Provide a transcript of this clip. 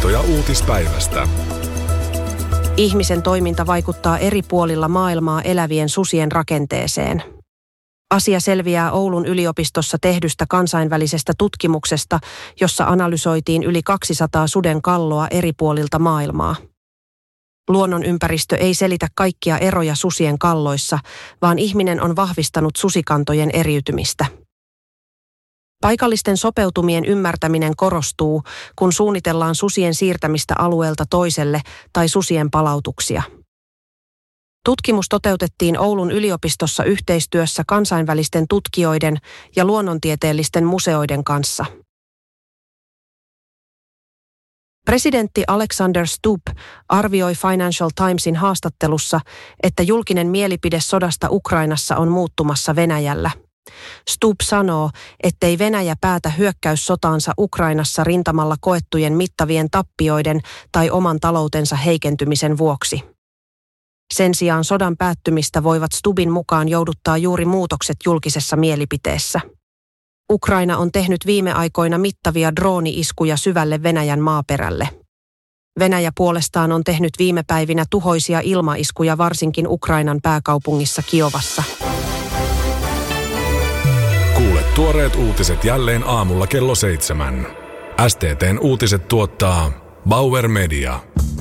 Havaintoja uutispäivästä. Ihmisen toiminta vaikuttaa eri puolilla maailmaa elävien susien rakenteeseen. Asia selviää Oulun yliopistossa tehdystä kansainvälisestä tutkimuksesta, jossa analysoitiin yli 200 suden kalloa eri puolilta maailmaa. Luonnonympäristö ei selitä kaikkia eroja susien kalloissa, vaan ihminen on vahvistanut susikantojen eriytymistä. Paikallisten sopeutumien ymmärtäminen korostuu, kun suunnitellaan susien siirtämistä alueelta toiselle tai susien palautuksia. Tutkimus toteutettiin Oulun yliopistossa yhteistyössä kansainvälisten tutkijoiden ja luonnontieteellisten museoiden kanssa. Presidentti Alexander Stubb arvioi Financial Timesin haastattelussa, että julkinen mielipide sodasta Ukrainassa on muuttumassa Venäjällä. Stubb sanoo, ettei Venäjä päätä hyökkäyssotaansa Ukrainassa rintamalla koettujen mittavien tappioiden tai oman taloutensa heikentymisen vuoksi. Sen sijaan sodan päättymistä voivat Stubbin mukaan jouduttaa juuri muutokset julkisessa mielipiteessä. Ukraina on tehnyt viime aikoina mittavia drooni-iskuja syvälle Venäjän maaperälle. Venäjä puolestaan on tehnyt viime päivinä tuhoisia ilmaiskuja varsinkin Ukrainan pääkaupungissa Kiovassa. Kuule tuoreet uutiset jälleen aamulla kello 7. STT:n uutiset tuottaa Bauer Media.